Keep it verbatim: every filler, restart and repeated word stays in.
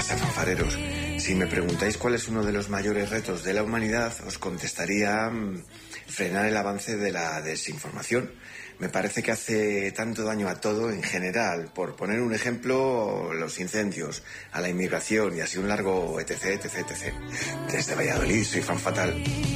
pasa, fanfareros? Si me preguntáis cuál es uno de los mayores retos de la humanidad, os contestaría mmm, frenar el avance de la desinformación. Me parece que hace tanto daño a todo en general. Por poner un ejemplo, los incendios, a la inmigración y así un largo etc, etc, etc. Desde Valladolid, soy fan fatal.